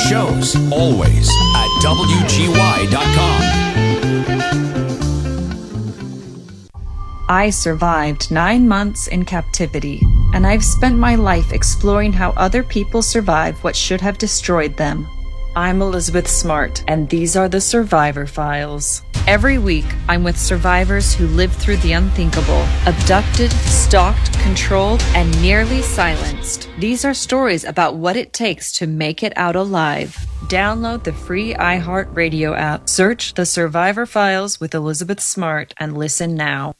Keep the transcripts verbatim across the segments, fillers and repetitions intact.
shows, always at W G Y dot com. I survived nine months in captivity, and I've spent my life exploring how other people survive what should have destroyed them. I'm Elizabeth Smart, and these are the Survivor Files. Every week, I'm with survivors who lived through the unthinkable, abducted, stalked, controlled, and nearly silenced. These are stories about what it takes to make it out alive. Download the free iHeartRadio app, search The Survivor Files with Elizabeth Smart, and listen now.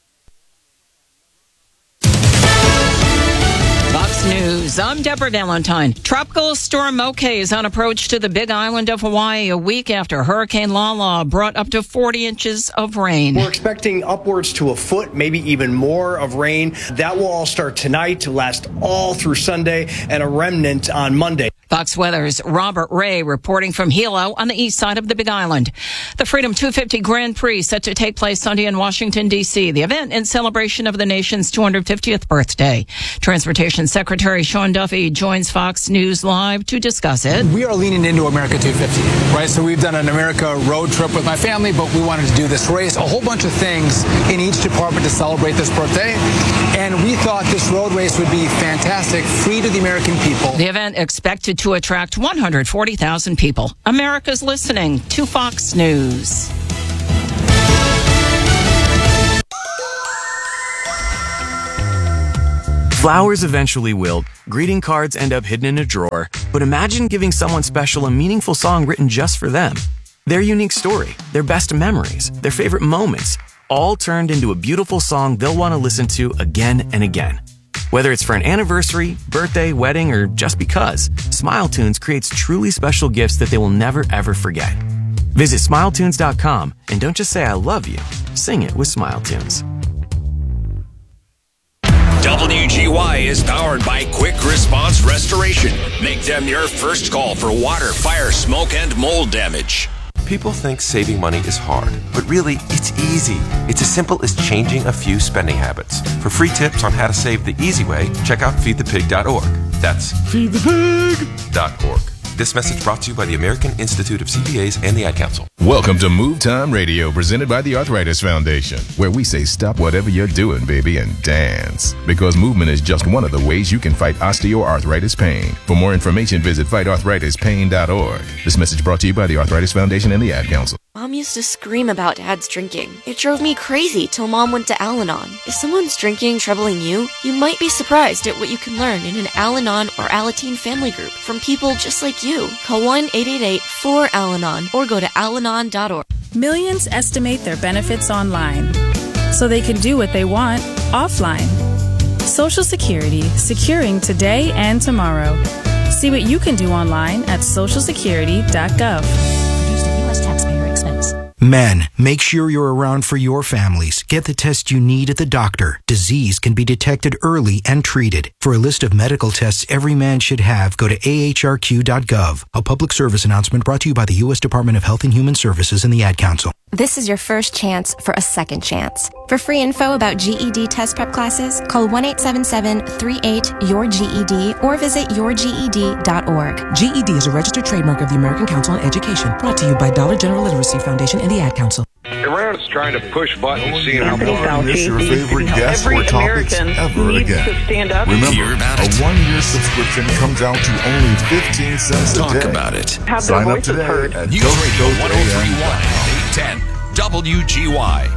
Fox News, I'm Deborah Valentine. Tropical Storm Moke is on approach to the Big Island of Hawaii a week after Hurricane Lala brought up to forty inches of rain. We're expecting upwards to a foot, maybe even more of rain. That will all start tonight to last all through Sunday and a remnant on Monday. Fox Weather's Robert Ray reporting from Hilo on the east side of the Big Island. The Freedom two fifty Grand Prix set to take place Sunday in Washington, D C. The event in celebration of the nation's two hundred fiftieth birthday. Transportation Secretary Sean Duffy joins Fox News Live to discuss it. We are leaning into America two fifty, right? So we've done an America road trip with my family, but we wanted to do this race, a whole bunch of things in each department to celebrate this birthday. And we thought this road race would be fantastic, free to the American people. The event expected to attract one hundred forty thousand people. America's listening to Fox News. Flowers eventually wilt, greeting cards end up hidden in a drawer, but imagine giving someone special a meaningful song written just for them. Their unique story, their best memories, their favorite moments, all turned into a beautiful song they'll want to listen to again and again. Whether it's for an anniversary, birthday, wedding, or just because, SmileTunes creates truly special gifts that they will never ever forget. Visit Smile Tunes dot com and don't just say I love you, sing it with SmileTunes. W G Y is powered by Quick Response Restoration. Make them your first call for water, fire, smoke, and mold damage. People think saving money is hard, but really, it's easy. It's as simple as changing a few spending habits. For free tips on how to save the easy way, check out feed the pig dot org. That's feed the pig dot org. This message brought to you by the American Institute of C P As and the Ad Council. Welcome to Move Time Radio, presented by the Arthritis Foundation, where we say stop whatever you're doing, baby, and dance. Because movement is just one of the ways you can fight osteoarthritis pain. For more information, visit fight arthritis pain dot org. This message brought to you by the Arthritis Foundation and the Ad Council. Mom used to scream about Dad's drinking. It drove me crazy till Mom went to Al-Anon. If someone's drinking troubling you, you might be surprised at what you can learn in an Al-Anon or Alateen family group from people just like you. Call one eight eight eight four Al Anon or go to al anon dot org. Millions estimate their benefits online, so they can do what they want offline. Social Security, securing today and tomorrow. See what you can do online at social security dot gov. Produced at U S taxpayer expense. Men, make sure you're around for your families. Get the test you need at the doctor. Disease can be detected early and treated. For a list of medical tests every man should have, go to A H R Q dot gov. A public service announcement brought to you by the U S Department of Health and Human Services and the Ad Council. This is your first chance for a second chance. For free info about G E D test prep classes, call one eight seven seven, three eight, Y O U R G E D or visit your G E D dot org. G E D is a registered trademark of the American Council on Education. Brought to you by Dollar General Literacy Foundation and the Ad Council. Iran is trying to push buttons, seeing how far miss your favorite guests or topics ever again. Remember, a one-year subscription comes out to only fifteen cents a day. Talk about it. Sign up today at News Radio one oh three point one, eight ten W G Y.